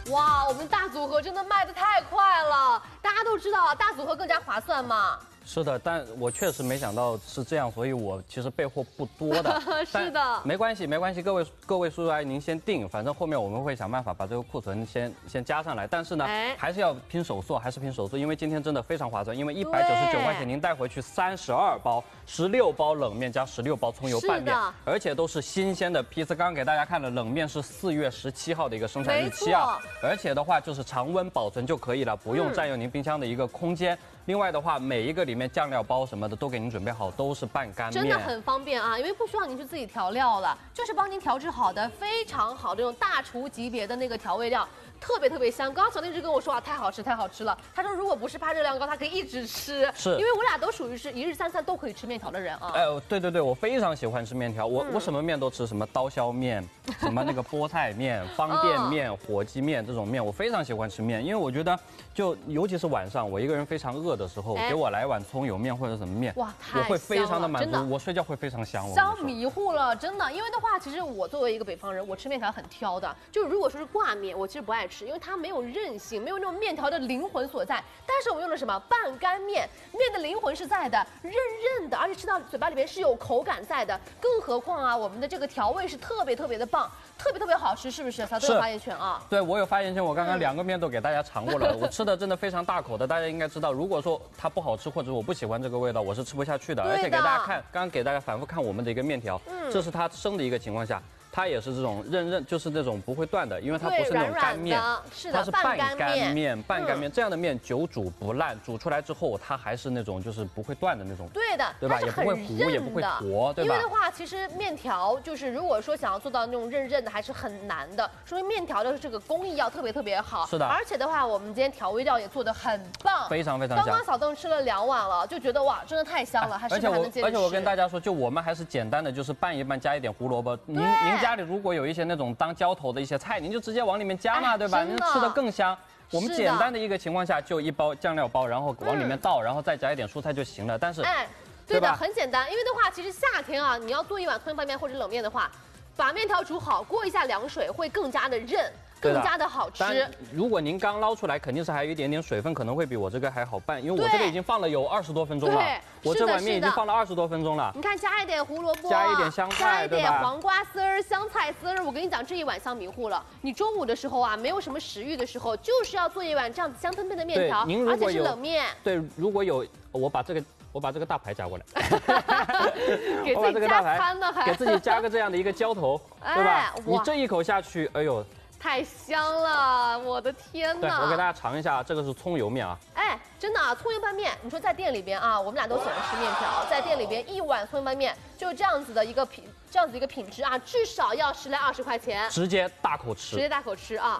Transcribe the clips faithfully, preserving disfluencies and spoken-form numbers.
哇，我们大组合真的卖的太快了，大家都知道啊，大组合更加划算嘛。 是的，但我确实没想到是这样，所以我其实备货不多的。 是的， 没关系，没关系，各位各位叔叔阿姨您先定，反正后面我们会想办法把这个库存先先加上来。但是呢，哎、还是要拼手速，还是拼手速，因为今天真的非常划算，因为一百九十九块钱您带回去三十二包，十六包冷面加十六包葱油拌面，而且都是新鲜的批次。刚刚给大家看了，冷面是四月十七号的一个生产日期啊，而且的话就是常温保存就可以了，不用占用您冰箱的一个空间。嗯 另外的话，每一个里面酱料包什么的都给您准备好，都是半干面， 真的很方便啊，因为不需要您去自己调料了，就是帮您调制好的，非常好这种大厨级别的那个调味料。 特别特别香，刚刚小丽一直跟我说啊，太好吃太好吃了。他说如果不是怕热量高，他可以一直吃， 是因为我俩都属于是一日三餐都可以吃面条的人啊。 哎，对对对，我非常喜欢吃面条，我、嗯、我什么面都吃，什么刀削面，什么那个菠菜面、方便面、嗯、火鸡面这种面，我非常喜欢吃面，因为我觉得就尤其是晚上我一个人非常饿的时候，哎、给我来碗葱油面或者什么面，哇，我会非常的满足，我睡觉会非常香。 香迷糊了，真的，因为的话，其实我作为一个北方人，我吃面条很挑的，就如果说是挂面，我其实不爱吃，因为它没有 韧性，没有那种面条的灵魂所在。但是我们用的什么半干面，面的灵魂是在的，韧韧的，而且吃到嘴巴里面是有口感在的。更何况啊，我们的这个调味是特别特别的棒，特别特别好吃，是不是？小豆有发言权啊。 对，我有发言权。我刚刚两个面都给大家尝过了，嗯、我吃的真的非常大口的。大家应该知道，如果说它不好吃或者我不喜欢这个味道，我是吃不下去的。而且给大家看，刚刚给大家反复看我们的一个面条，嗯、这是它生的一个情况下。 它也是这种韧韧，就是那种不会断的，因为它不是那种干面， 是它是半干面，半干面这样的面久煮不烂，煮出来之后它还是那种就是不会断的那种， 对的， 对吧？也不会糊，也不会坨，对吧？ 因为的话，其实面条就是如果说想要做到那种韧韧的，还是很难的，说明面条的这个工艺要特别特别好。 是的， 而且的话，我们今天调味料也做得很棒， 非常非常香。 刚刚小邓吃了两碗了，就觉得哇，真的太香了，还是而且我而且我跟大家说，就我们还是简单的，就是拌一拌，加一点胡萝卜。您您家里如果有一些 那种当浇头的一些菜，您就直接往里面加嘛，哎、对吧？您吃的更香。我们简单的一个情况下，就一包酱料包，然后往里面倒，嗯、然后再加一点蔬菜就行了。但是，哎， 对的，很简单。因为的话，其实夏天啊，你要做一碗葱油拌面或者冷面的话，把面条煮好，过一下凉水，会更加的韧。 更加的好吃。 如果您刚捞出来，肯定是还有一点点水分，可能会比我这个还好拌，因为我这个已经放了有二十多分钟了。我这碗面已经放了二十多分钟了。 你看，加一点胡萝卜， 加一点香菜， 加一点黄瓜丝儿、香菜丝儿。我跟你讲，这一碗香迷糊了。你中午的时候啊，没有什么食欲的时候，就是要做一碗这样子香喷喷的面条， 您如果有而且是冷面。 对，如果有，我把这个。 我把这个大牌加过来， 给自己加餐的， 给自己加个这样的一个浇头，对吧？你这一口下去，哎呦， 太香了！我的天哪！ 对，我给大家尝一下，这个是葱油面啊。 哎，真的啊，葱油拌面，你说在店里边啊，我们俩都喜欢吃面条，在店里边一碗葱油拌面就这样子的一个品，这样子一个品质啊，至少要十来二十块钱， 直接大口吃， 直接大口吃啊！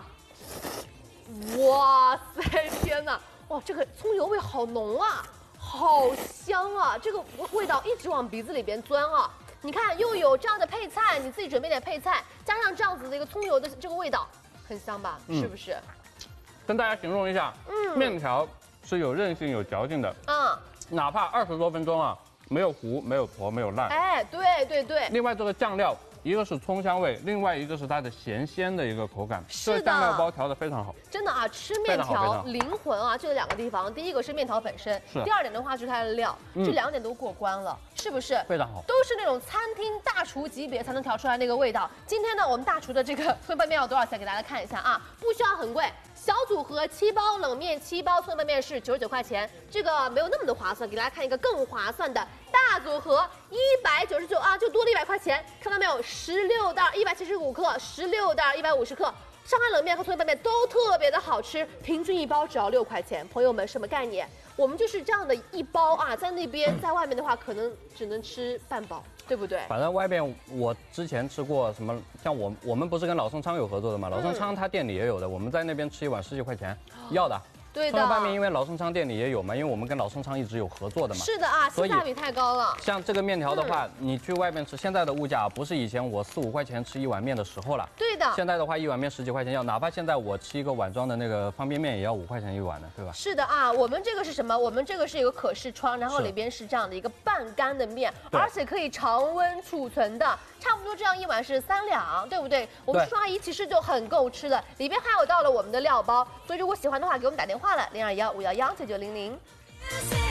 哇塞，天哪！哇，这个葱油味好浓啊！ 好香啊！这个味道一直往鼻子里边钻啊！你看，又有这样的配菜，你自己准备点配菜，加上这样子的一个葱油的这个味道，很香吧？嗯、是不是？ 跟大家形容一下，嗯，面条是有韧性、有嚼劲的，嗯，哪怕二十多分钟啊，没有糊、没有坨、没有烂。 哎，对对对。 另外，这个酱料。 一个是葱香味，另外一个是它的咸鲜的一个口感， 是的， 这个酱料包调的非常好。 真的啊，吃面条灵魂啊，就两个地方，第一个是面条本身，第二点的话就是它的料，嗯、这两点都过关了，是不是？ 非常好， 都是那种餐厅大厨级别才能调出来那个味道。今天呢，我们大厨的这个葱油拌面要多少钱？给大家看一下啊，不需要很贵。 小组合七包冷面，七包葱油拌面是九十九块钱，这个没有那么的划算。给大家看一个更划算的大组合，一百九十九啊，就多了一百块钱。看到没有？十六袋，一百七十五克，十六袋，一百五十克。上海冷面和葱油拌面都特别的好吃，平均一包只要六块钱。朋友们，什么概念？我们就是这样的一包啊，在那边，在外面的话，可能只能吃半包。 对不对？ 反正外边我之前吃过什么，像我我们不是跟老盛昌有合作的吗？老盛昌他店里也有的，我们在那边吃一碗十几块钱，要的。 对的。 葱油拌面因为老盛昌店里也有嘛，因为我们跟老盛昌一直有合作的嘛。 是的啊，性价比太高了。 像这个面条的话，嗯、你去外面吃，现在的物价不是以前我四五块钱吃一碗面的时候了。 对的。 现在的话，一碗面十几块钱要，哪怕现在我吃一个碗装的那个方便面也要五块钱一碗的，对吧？ 是的啊，我们这个是什么？我们这个是一个可视窗，然后里边是这样的一个半干的面，而且可以常温储存的。 差不多这样一碗是三两，对不对？我们叔叔阿姨其实就很够吃的，里边还有到了我们的料包，所以如果喜欢的话，给我们打电话了零二幺五幺幺九九零零。